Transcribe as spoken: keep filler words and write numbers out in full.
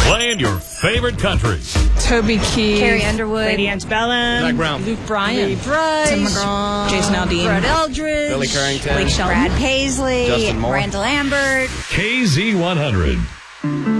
Playing your favorite country. Toby Keith, Carrie Underwood, Lady Antebellum, Zach Brown, Luke Bryan, Lee Brice, Tim McGraw, Jason Aldean, Brett Eldridge, Billy Currington, Blake Shelton, Brad Paisley, Justin Moore, Miranda Lambert. K Z one hundred.